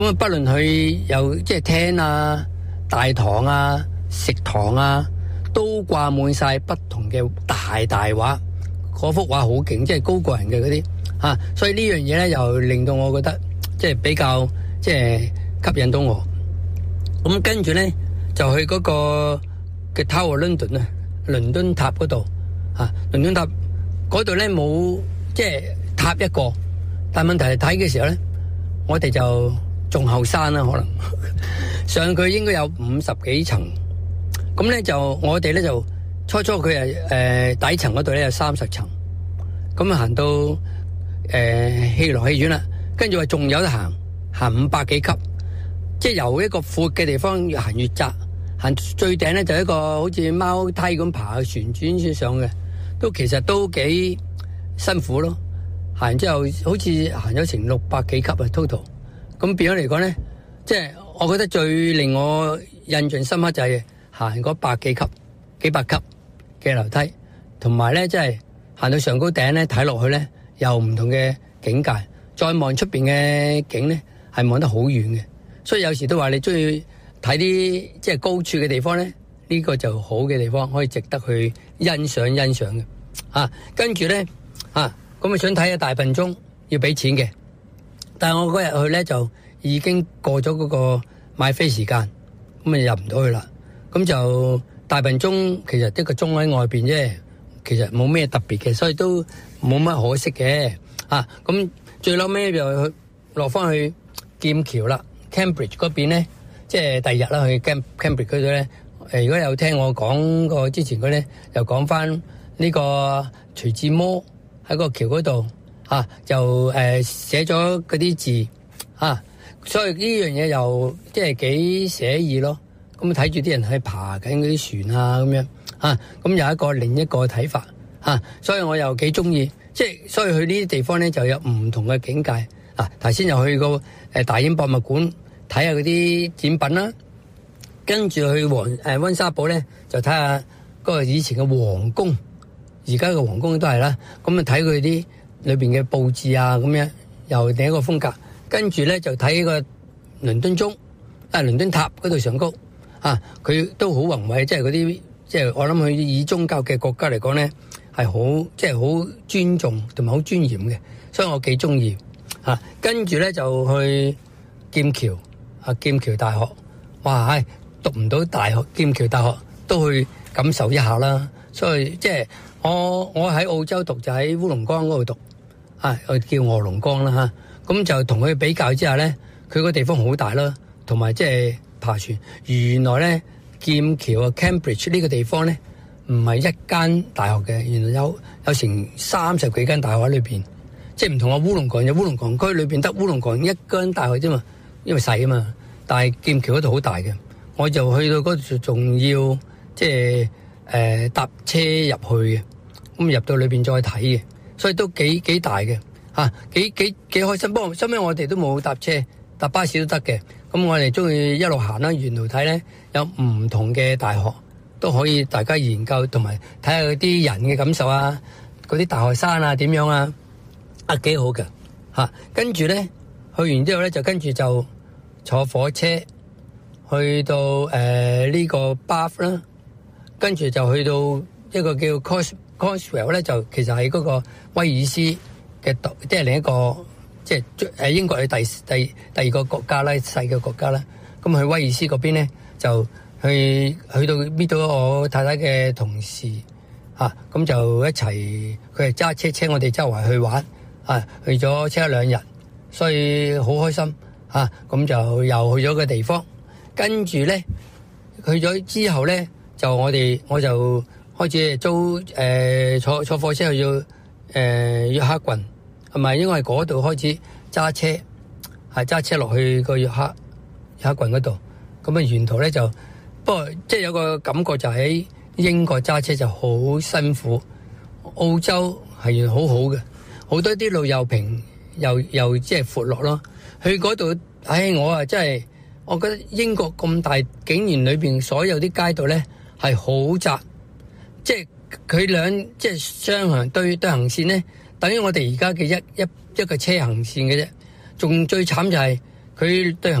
咁啊，不論佢有即係廳啊、大堂啊、食堂啊，都掛滿晒不同嘅大畫。嗰幅畫好勁，即係高過人嘅嗰啲嚇，所以呢樣嘢咧又令到我覺得即係比較即係吸引到我。咁跟住咧就去嗰個嘅 Tower London 啊，倫敦塔嗰度嚇，倫敦塔嗰度咧冇即係塔一個，但係問題係睇嘅時候咧，我哋就仲後生啦，可能上佢應該有50幾層，咁咧就我哋咧就初佢係底層嗰度咧有30層，咁啊行到戲來戲院啦，跟住話仲有得行500幾級，即係由一個闊嘅地方越行越窄，行最頂咧就一個好似貓梯咁爬旋轉先上嘅，其實都幾辛苦咯。行完之後好似行咗成600幾級啊 total， 咁變咗嚟講咧，即係我覺得最令我印象深刻就係行嗰百幾級、幾百級嘅樓梯，同埋咧即係行到上高頂咧睇落去咧又唔同嘅境界，再望出邊嘅景咧係望得好遠嘅，所以有時都話你中意睇啲即係高處嘅地方咧，呢個就好嘅地方，可以值得去欣賞嘅。跟住咧咁啊想睇下大笨鐘要俾錢嘅，但係我嗰日去咧就已經過咗嗰個買飛時間，咁啊入唔到去啦。咁就大笨鐘其實一個鐘喺外邊啫，其實冇咩特別嘅，所以都冇乜可惜嘅。咁最嬲尾就去落翻去劍橋啦 ，Cambridge 嗰邊咧，即係第二日啦去 Cambridge 嗰度咧。如果有聽我講過之前嗰咧，又講翻呢個徐志摩喺個橋嗰度就寫咗嗰啲字所以呢樣嘢又即係幾寫意咯。咁睇住啲人去爬緊嗰啲船咁樣咁有另一個睇法所以我又幾中意，即係所以去呢啲地方咧就有唔同嘅境界。頭先又去過大英博物館睇下嗰啲展品啦，跟住去溫莎堡咧就睇下嗰個以前嘅皇宮，而家嘅皇宮都係啦。咁啊睇佢啲裏邊嘅佈置咁樣，又另一個風格。跟住咧就睇個倫敦鐘倫敦塔嗰度上高佢都好宏偉，即係嗰啲即係我諗佢以宗教嘅國家嚟講咧係好即係好尊重同埋好尊嚴嘅，所以我幾中意跟住咧就去劍橋劍橋大學，哇讀唔到大學劍橋大學都去感受一下啦。所以即係我喺澳洲讀就喺烏龍崗嗰度讀我叫臥龍崗啦咁就同佢比較之下咧，佢個地方好大啦，同埋即係爬船。原來咧劍橋Cambridge 呢個地方咧唔係一間大學嘅，原來有成30幾間大學喺裏邊，即係唔同烏龍崗有烏龍崗區裏邊得烏龍崗一間大學啫嘛，因為細啊嘛。但係劍橋嗰度好大嘅，我就去到嗰度仲要即係搭車入去嘅，咁入到裏邊再睇嘅，所以都幾大嘅幾開心。不過收尾我哋都冇搭車，搭巴士都得嘅。咁我哋中意一路行啦，沿路睇咧有唔同嘅大學都可以大家研究，同埋睇下嗰啲人嘅感受嗰啲大學生點樣幾好嘅跟住咧去完之後咧就跟住就坐火車去到呢個 Bath 啦，跟住就去到一個叫 Cotswold 咧，就其實係嗰個威爾斯嘅即係另一個即係英國嘅第二個國家啦，細嘅國家啦。咁去威爾斯嗰邊咧就去到搣到我太太嘅同事咁就一齊佢係揸車我哋周圍去玩去咗車一2日，所以好開心咁就又去咗個地方。跟住咧去咗之後咧就我就開始租坐火車去到約克郡，係咪應該係嗰度開始揸車落去個約克郡嗰度。咁沿途咧就不過即係有個感覺就喺英國揸車就好辛苦，澳洲係好好嘅，好多啲路又平又即係闊落咯。去嗰度我真係我覺得英國咁大，竟然裏邊所有啲街道咧係好窄，即係佢即係雙行對行線咧，等於我哋而家嘅一個車行線嘅啫。仲最慘就係佢對